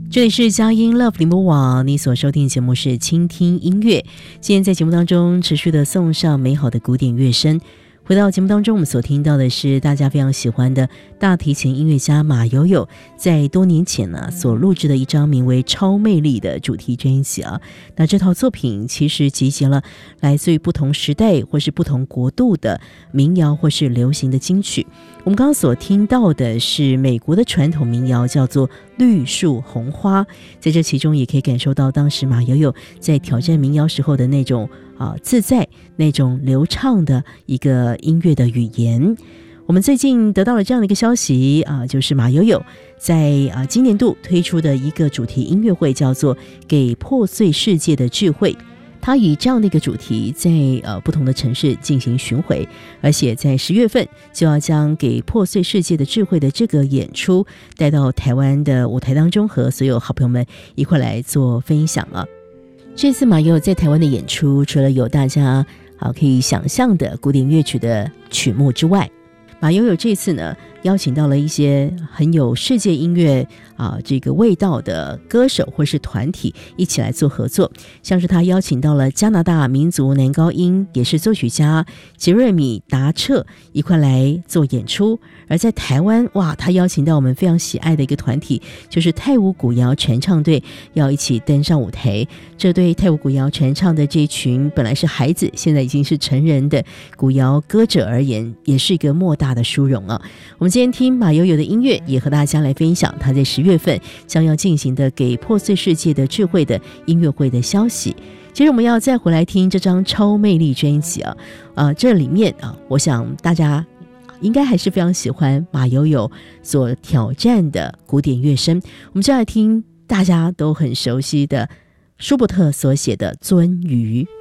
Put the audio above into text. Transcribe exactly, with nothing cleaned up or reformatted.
这里是佳音 Love 联播网，你所收听的节目是倾听音乐。今天在节目当中持续的送上美好的古典乐声。回到节目当中，我们所听到的是大家非常喜欢的大提琴音乐家马友友在多年前呢所录制的一张名为《超魅力》的主题专辑啊。那这套作品其实集结了来自于不同时代或是不同国度的民谣或是流行的金曲。我们刚刚所听到的是美国的传统民谣，叫做《绿树红花》。在这其中也可以感受到当时马友友在挑战民谣时候的那种啊自在，那种流畅的一个音乐的语言。我们最近得到了这样的一个消息啊，就是马友友在啊今年度推出的一个主题音乐会，叫做《给破碎世界的智慧》。他以这样的一个主题在呃不同的城市进行巡回，而且在十月份就要将给破碎世界的智慧的这个演出带到台湾的舞台当中，和所有好朋友们一块来做分享啊。这次马友友在台湾的演出，除了有大家啊可以想象的古典乐曲的曲目之外，马友友这次呢邀请到了一些很有世界音乐啊这个味道的歌手或是团体一起来做合作，像是他邀请到了加拿大民族男高音，也是作曲家杰瑞米达彻一块来做演出。而在台湾，哇，他邀请到我们非常喜爱的一个团体，就是泰舞古谣传唱队，要一起登上舞台。这对泰舞古谣传唱的这群本来是孩子，现在已经是成人的古谣歌者而言，也是一个莫大的殊荣啊。我们今天听马友友的音乐，也和大家来分享他在十月份将要进行的给破碎世界的智慧的音乐会的消息。其实我们要再回来听这张超魅力专辑啊，呃，这里面啊，我想大家应该还是非常喜欢马友友所挑战的古典乐声。我们就来听大家都很熟悉的舒伯特所写的《鳟鱼》。